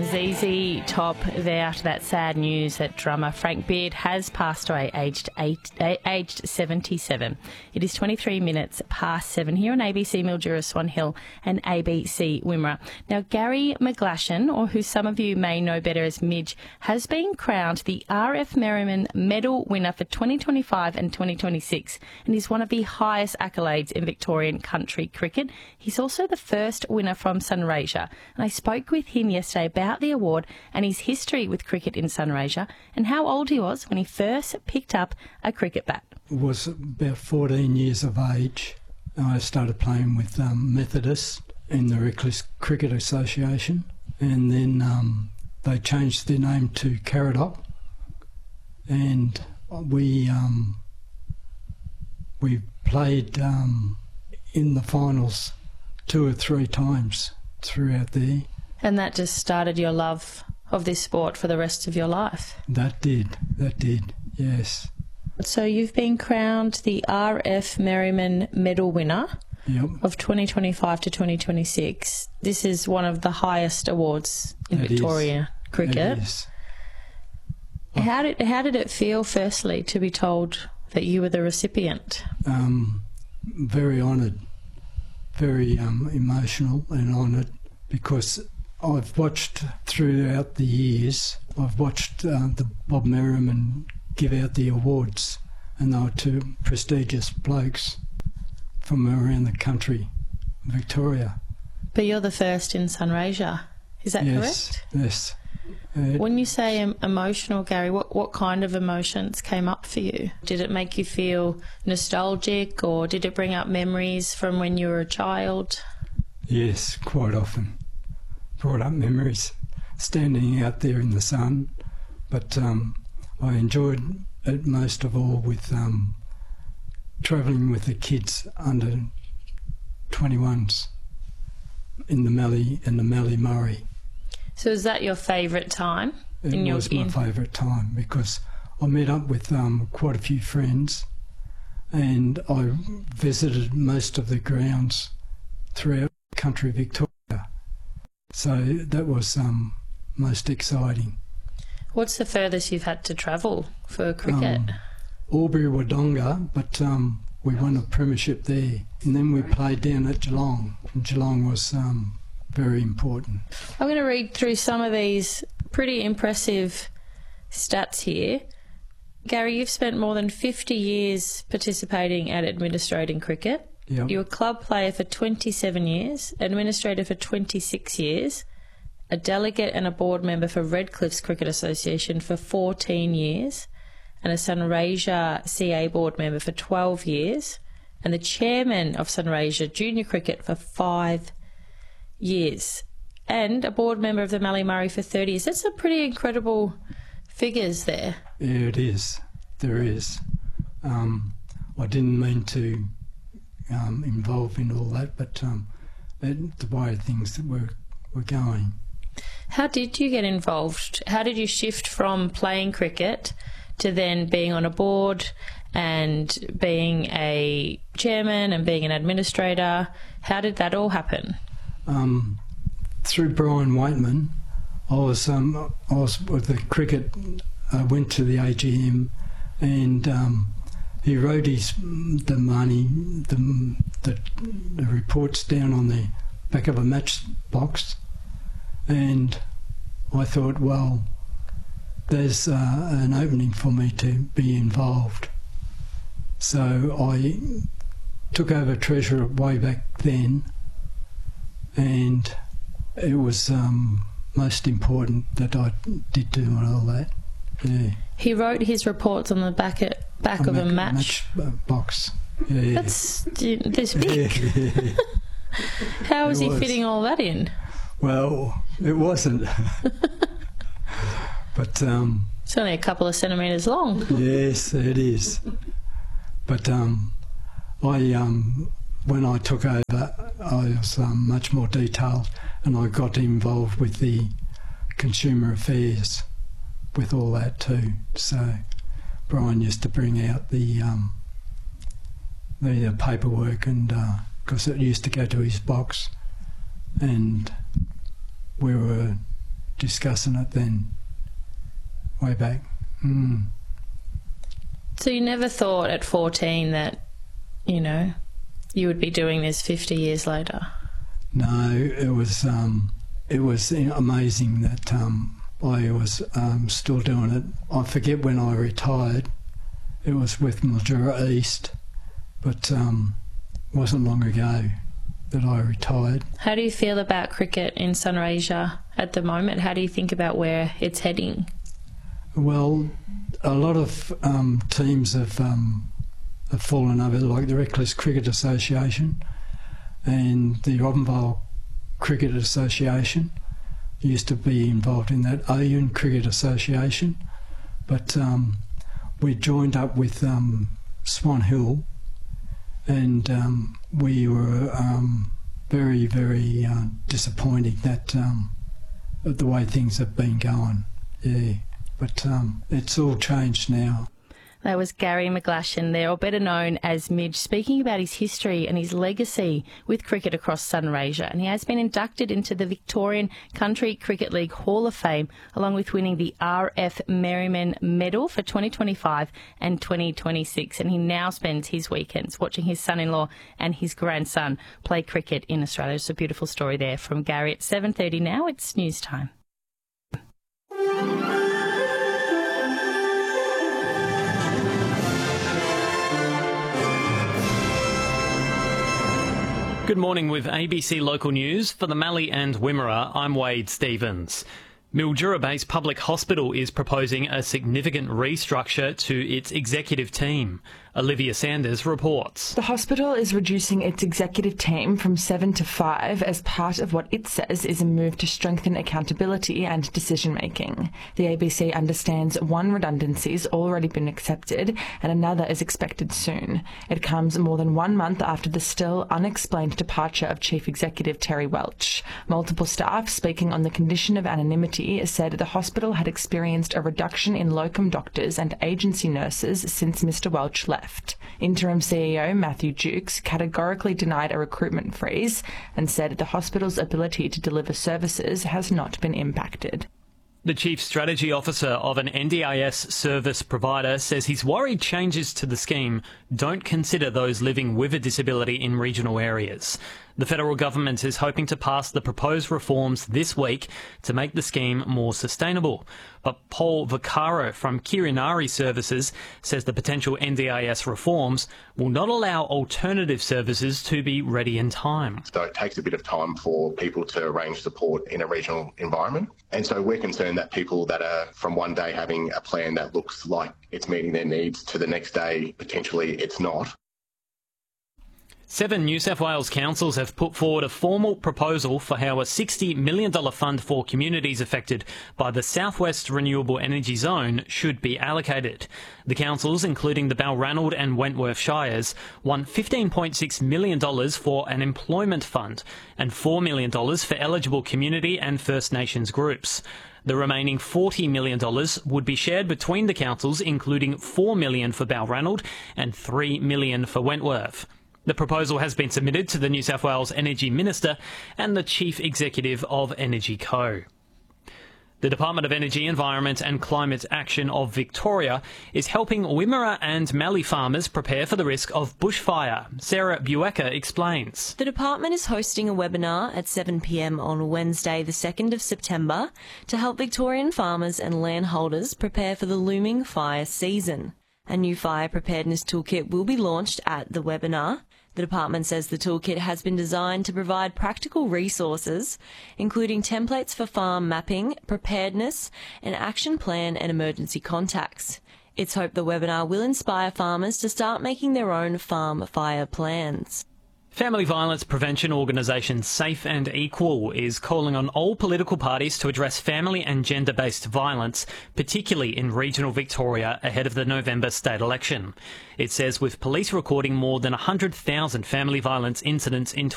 ZZ Top there after that sad news that drummer Frank Beard has passed away aged 77. It is 23 minutes past 7 here on ABC Mildura Swan Hill and ABC Wimmera. Now, Gary McGlashan, or who some of you may know better as Midge, has been crowned the RF Merriman Medal winner for 2025 and 2026 and is one of the highest accolades in Victorian country cricket. He's also the first winner from Sunraysia, and I spoke with him yesterday about the award and his history with cricket in Sunraysia and how old he was when he first picked up a cricket bat. I was about 14 years of age. I started playing with Methodists in the Reckless Cricket Association, and then they changed their name to Caradoc, and we played in the finals 2 or 3 times throughout there. And that just started your love of this sport for the rest of your life? That did, yes. So you've been crowned the RF Merriman Medal winner of 2025 to 2026. This is one of the highest awards in Victoria cricket. It is. How did it feel, firstly, to be told that you were the recipient? Very honoured, very emotional and honoured, because I've watched throughout the years, I've watched the Bob Merriman give out the awards, and they were 2 prestigious blokes from around the country, Victoria. But you're the first in Sunraysia, is that correct? Yes. When you say emotional, Gary, what kind of emotions came up for you? Did it make you feel nostalgic, or did it bring up memories from when you were a child? Yes, quite often. Brought up memories, standing out there in the sun. But I enjoyed it most of all with travelling with the kids under 21s in the Mallee Murray. So is that your favourite time? It was my favourite time, because I met up with quite a few friends, and I visited most of the grounds throughout country Victoria. So that was most exciting. What's the furthest you've had to travel for cricket? Albury Wodonga, but we won a premiership there. And then we played down at Geelong, and Geelong was very important. I'm going to read through some of these pretty impressive stats here. Gary, you've spent more than 50 years participating and administrating cricket. Yep. You were a club player for 27 years, administrator for 26 years, a delegate and a board member for Redcliffs Cricket Association for 14 years, and a Sunraysia CA board member for 12 years, and the chairman of Sunraysia Junior Cricket for 5 years, and a board member of the Mallee Murray for 30 years. That's some pretty incredible figures there. Yeah, it is. There is. I didn't mean to involve in all that, but the way things were going. How did you get involved? How did you shift from playing cricket to then being on a board and being a chairman and being an administrator? How did that all happen? Through Brian Waitman, I was with the cricket. I went to the AGM, and he wrote the reports down on the back of a match box, and I thought, well, there's an opening for me to be involved. So I took over treasurer way back then, and it was most important that I did do all that. Yeah. He wrote his reports on the back of a match box. Yeah. That's this big. Yeah. How was he fitting all that in? Well, it wasn't. But it's only a couple of centimetres long. Yes, it is. But when I took over, I was much more detailed, and I got involved with the consumer affairs with all that too. So Brian used to bring out the paperwork, and because it used to go to his box, and we were discussing it then, way back. So you never thought at 14 that, you know, you would be doing this 50 years later? No, it was amazing that I was still doing it. I forget when I retired. It was with Mildura East, but wasn't long ago that I retired. How do you feel about cricket in Sunraysia at the moment? How do you think about where it's heading? Well, a lot of teams have fallen over, like the Reckless Cricket Association and the Robinvale Cricket Association. Used to be involved in that Ayun Cricket Association, but we joined up with Swan Hill, and we were very, very disappointed that the way things have been going. Yeah, but it's all changed now. That was Gary McGlashan there, or better known as Midge, speaking about his history and his legacy with cricket across Sunraysia. And he has been inducted into the Victorian Country Cricket League Hall of Fame, along with winning the R.F. Merriman Medal for 2025 and 2026. And he now spends his weekends watching his son-in-law and his grandson play cricket in Australia. It's a beautiful story there from Gary. At 7:30 now, it's news time. Good morning with ABC Local News. For the Mallee and Wimmera, I'm Wade Stevens. Mildura-based Public Hospital is proposing a significant restructure to its executive team. Olivia Sanders reports. The hospital is reducing its executive team from 7 to 5 as part of what it says is a move to strengthen accountability and decision-making. The ABC understands one redundancy's already been accepted and another is expected soon. It comes more than 1 month after the still unexplained departure of Chief Executive Terry Welch. Multiple staff speaking on the condition of anonymity said the hospital had experienced a reduction in locum doctors and agency nurses since Mr Welch left. Interim CEO Matthew Jukes categorically denied a recruitment freeze and said the hospital's ability to deliver services has not been impacted. The Chief Strategy Officer of an NDIS service provider says he's worried changes to the scheme don't consider those living with a disability in regional areas. The federal government is hoping to pass the proposed reforms this week to make the scheme more sustainable. But Paul Vaccaro from Kirinari Services says the potential NDIS reforms will not allow alternative services to be ready in time. So it takes a bit of time for people to arrange support in a regional environment. And so we're concerned that people that are from one day having a plan that looks like it's meeting their needs to the next day, potentially it's not. 7 New South Wales councils have put forward a formal proposal for how a $60 million fund for communities affected by the Southwest Renewable Energy Zone should be allocated. The councils, including the Balranald and Wentworth Shires, want $15.6 million for an employment fund and $4 million for eligible community and First Nations groups. The remaining $40 million would be shared between the councils, including $4 million for Balranald and $3 million for Wentworth. The proposal has been submitted to the New South Wales Energy Minister and the Chief Executive of Energy Co. The Department of Energy, Environment and Climate Action of Victoria is helping Wimmera and Mallee farmers prepare for the risk of bushfire. Sarah Buecker explains. The department is hosting a webinar at 7 p.m. on Wednesday the 2nd of September to help Victorian farmers and landholders prepare for the looming fire season. A new fire preparedness toolkit will be launched at the webinar. The department says the toolkit has been designed to provide practical resources, including templates for farm mapping, preparedness, an action plan and emergency contacts. It's hoped the webinar will inspire farmers to start making their own farm fire plans. Family violence prevention organisation Safe and Equal is calling on all political parties to address family and gender-based violence, particularly in regional Victoria ahead of the November state election. It says with police recording more than 100,000 family violence incidents in